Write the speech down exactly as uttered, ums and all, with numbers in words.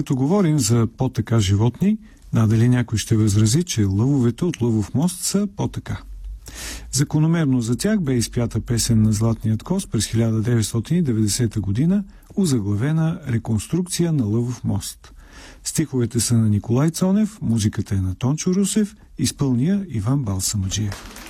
Като говорим за по-така животни, надали някой ще възрази, че лъвовете от Лъвов мост са по-така. Закономерно за тях бе изпята песен на Златният коз през хиляда деветстотин и деветдесета година, озаглавена "Реконструкция на Лъвов мост". Стиховете са на Николай Цонев, музиката е на Тончо Русев, изпълния Иван Балсамаджиев.